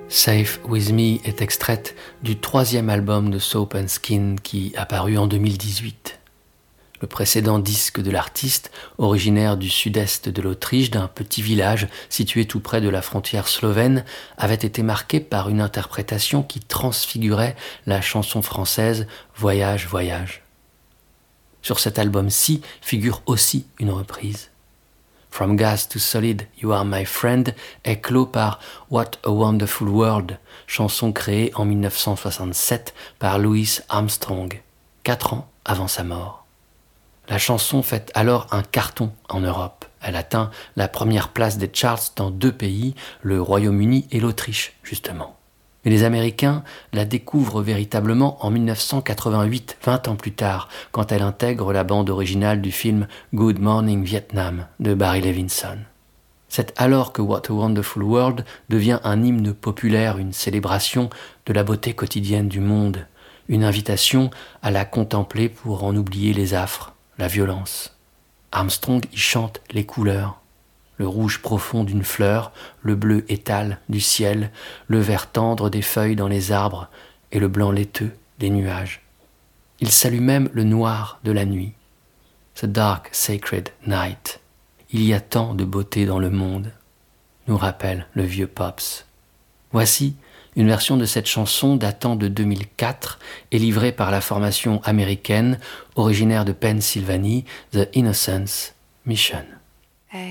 Safe With Me est extraite du 3e album de Soap & Skin qui apparut en 2018. Le précédent disque de l'artiste, originaire du sud-est de l'Autriche, d'un petit village situé tout près de la frontière slovène, avait été marqué par une interprétation qui transfigurait la chanson française « Voyage, voyage ». Sur cet album-ci figure aussi une reprise. From Gas to Solid, You Are My Friend est clos par What a Wonderful World, chanson créée en 1967 par Louis Armstrong, 4 ans avant sa mort. La chanson fait alors un carton en Europe. Elle atteint la première place des charts dans 2 pays, le Royaume-Uni et l'Autriche, justement. Mais les Américains la découvrent véritablement en 1988, 20 ans plus tard, quand elle intègre la bande originale du film Good Morning Vietnam de Barry Levinson. C'est alors que What a Wonderful World devient un hymne populaire, une célébration de la beauté quotidienne du monde, une invitation à la contempler pour en oublier les affres, la violence. Armstrong y chante les couleurs. Le rouge profond d'une fleur, le bleu étale du ciel, le vert tendre des feuilles dans les arbres et le blanc laiteux des nuages. Il salue même le noir de la nuit. The dark sacred night. Il y a tant de beauté dans le monde, nous rappelle le vieux Pops. Voici une version de cette chanson datant de 2004 et livrée par la formation américaine originaire de Pennsylvanie, The Innocence Mission.